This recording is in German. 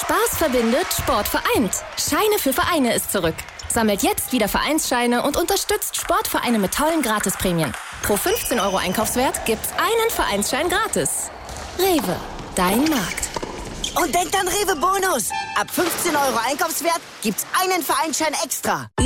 Spaß verbindet, Sport vereint. Scheine für Vereine ist zurück. Sammelt jetzt wieder Vereinsscheine und unterstützt Sportvereine mit tollen Gratisprämien. Pro 15 € Einkaufswert gibt's einen Vereinsschein gratis. Rewe, dein Markt. Und denkt an Rewe Bonus. Ab 15 € Einkaufswert gibt's einen Vereinsschein extra.